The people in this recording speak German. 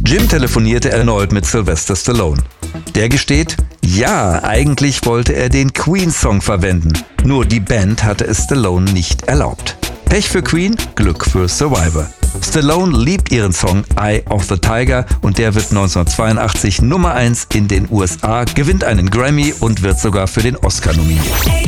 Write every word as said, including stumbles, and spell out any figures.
Jim telefonierte erneut mit Sylvester Stallone. Der gesteht, ja, eigentlich wollte er den Queen-Song verwenden. Nur die Band hatte es Stallone nicht erlaubt. Pech für Queen, Glück für Survivor. Stallone liebt ihren Song Eye of the Tiger und der wird neunzehnhundertzweiundachtzig Nummer eins in den U S A, gewinnt einen Grammy und wird sogar für den Oscar nominiert.